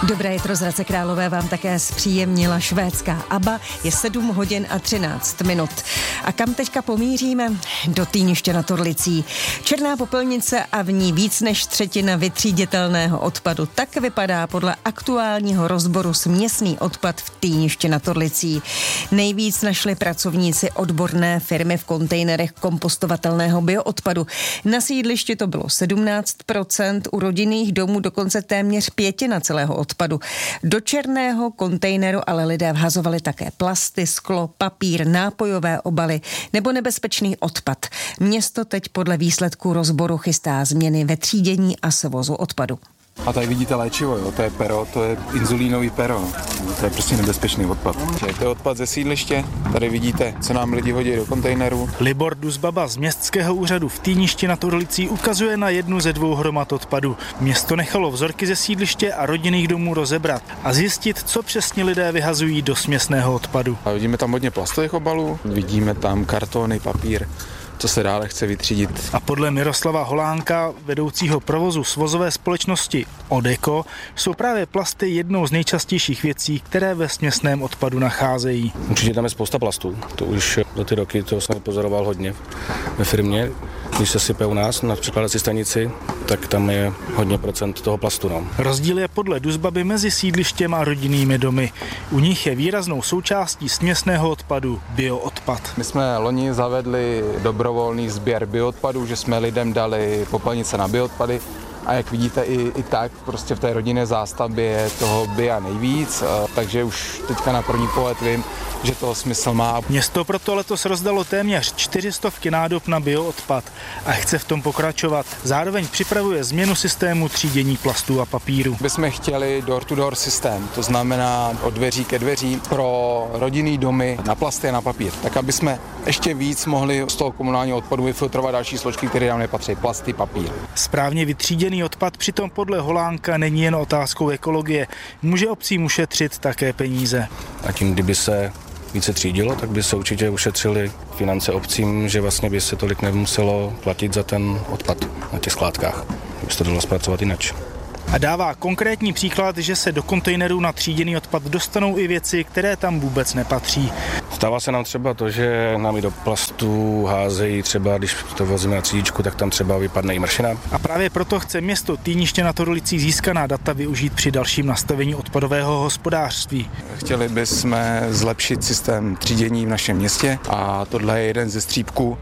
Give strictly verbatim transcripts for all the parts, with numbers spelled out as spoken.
Dobré jitro z Hradce Králové vám také zpříjemnila švédská ABBA. Je sedm hodin a třináct minut. A kam teďka pomíříme? Do Týniště nad Orlicí. Černá popelnice a v ní víc než třetina vytříditelného odpadu. Tak vypadá podle aktuálního rozboru směsný odpad v Týniště nad Orlicí. Nejvíc našli pracovníci odborné firmy v kontejnerech kompostovatelného bioodpadu. Na sídlišti to bylo sedmnáct procent, u rodinných domů dokonce téměř pětina celého odpadu. Do černého kontejneru ale lidé vhazovali také plasty, sklo, papír, nápojové obaly nebo nebezpečný odpad. Město teď podle výsledků rozboru chystá změny ve třídění a svozu odpadu. A tady vidíte léčivo, jo? To je pero, to je inzulínový pero. To je prostě nebezpečný odpad. To je odpad ze sídliště, tady vidíte, co nám lidi hodí do kontejnerů. Libor Duzbaba z Městského úřadu v Týništi nad Orlicí ukazuje na jednu ze dvou hromad odpadu. Město nechalo vzorky ze sídliště a rodinných domů rozebrat a zjistit, co přesně lidé vyhazují do směsného odpadu. A vidíme tam hodně plastových obalů, vidíme tam kartony, papír, co se dále chce vytřídit. A podle Miroslava Holánka, vedoucího provozu svozové společnosti Odeko, jsou právě plasty jednou z nejčastějších věcí, které ve směsném odpadu nacházejí. Určitě tam je spousta plastů. To už za ty roky to jsem pozoroval hodně ve firmě. Když se sype u nás na překládací stanici, tak tam je hodně procent toho plastu. No. Rozdíl je podle Duzbaby mezi sídlištěm a rodinnými domy. U nich je výraznou součástí směsného odpadu bioodpad. My jsme loni zavedli dobrovolný sběr bioodpadů, že jsme lidem dali popelnice na bioodpady. A jak vidíte, i, i tak prostě v té rodinné zástavbě je toho bia nejvíc, takže už teďka na první pohled vím, že to smysl má. Město proto letos rozdalo téměř čtyři stovky nádob na bioodpad a chce v tom pokračovat. Zároveň připravuje změnu systému třídění plastů a papíru. My jsme chtěli door-to-door systém, to znamená od dveří ke dveří pro rodinný domy na plasty a na papír. Tak aby jsme ještě víc mohli z toho komunálního odpadu vyfiltrovat další složky, které nám nepatří, plasty, papír. Správně vytříděný odpad přitom podle Holánka není jen otázkou ekologie. Může obcím ušetřit také peníze. A tím, kdyby se více třídilo, tak by se určitě ušetřili finance obcím, že vlastně by se tolik nemuselo platit za ten odpad na těch skládkách. By se to dalo zpracovat jinak. A dává konkrétní příklad, že se do kontejnerů na tříděný odpad dostanou i věci, které tam vůbec nepatří. Stává se nám třeba to, že nám i do plastu házejí třeba, když to vozíme na třídičku, tak tam třeba vypadne i mršina. A právě proto chce město Týniště nad Orlicí získaná data využít při dalším nastavení odpadového hospodářství. Chtěli bychom zlepšit systém třídění v našem městě a tohle je jeden ze střípků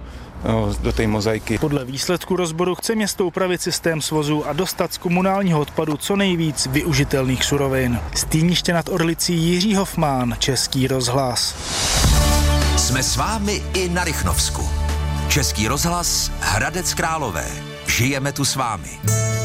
do té mozaiky. Podle výsledku rozboru chce město upravit systém svozu a dostat z komunálního odpadu co nejvíc využitelných surovin. Z Týniště nad Orlicí Jiří Hofmán, Český rozhlas. Jsme s vámi i na Rychnovsku. Český rozhlas, Hradec Králové. Žijeme tu s vámi.